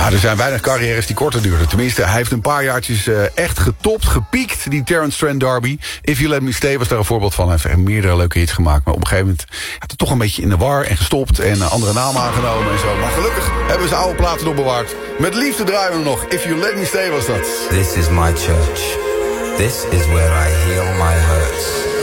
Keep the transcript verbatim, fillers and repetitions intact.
Ja, er zijn weinig carrières die korter duren. Tenminste, hij heeft een paar jaartjes uh, echt getopt, gepiekt, die Terence Trent D'Arby. If You Let Me Stay was daar een voorbeeld van. Hij heeft meerdere leuke hits gemaakt. Maar op een gegeven moment had het toch een beetje in de war en gestopt. En uh, andere namen aangenomen en zo. Maar gelukkig hebben ze oude platen nog bewaard. Met liefde draaien we hem nog. If You Let Me Stay was dat. This is my church. This is where I heal my hurts.